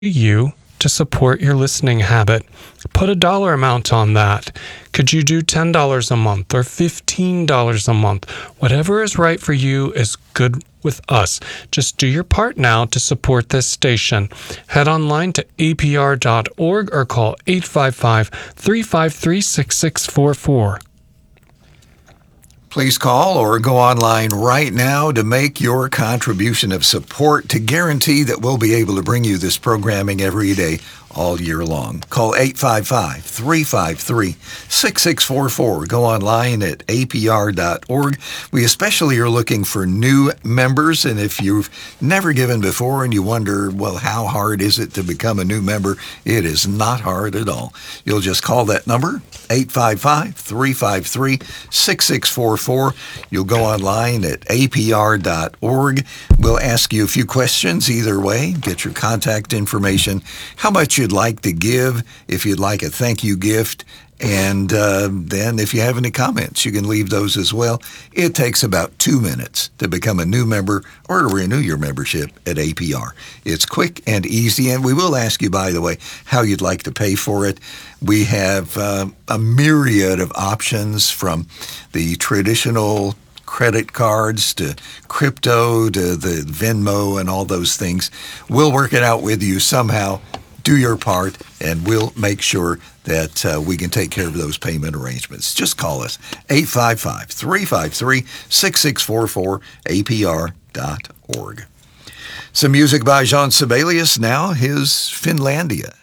you to support your listening habit. Put a dollar amount on that. Could you do $10 a month or $15 a month? Whatever is right for you is good with us. Just do your part now to support this station. Head online to apr.org or call 855-353-6644. Please call or go online right now to make your contribution of support to guarantee that we'll be able to bring you this programming every day, all year long. Call 855-353-6644. Go online at apr.org. We especially are looking for new members, and if you've never given before and you wonder, well, how hard is it to become a new member? It is not hard at all. You'll just call that number, 855-353-6644. You'll go online at apr.org. We'll ask you a few questions either way, get your contact information, how much you'd like to give, if you'd like a thank you gift, and then if you have any comments, you can leave those as well. It takes about 2 minutes to become a new member or to renew your membership at APR. It's quick and easy, and we will ask you, by the way, how you'd like to pay for it. We have a myriad of options, from the traditional credit cards to crypto to the Venmo and all those things. We'll work it out with you somehow. Do your part, and we'll make sure that we can take care of those payment arrangements. Just call us, 855-353-6644, apr.org. Some music by Jean Sibelius now, his Finlandia.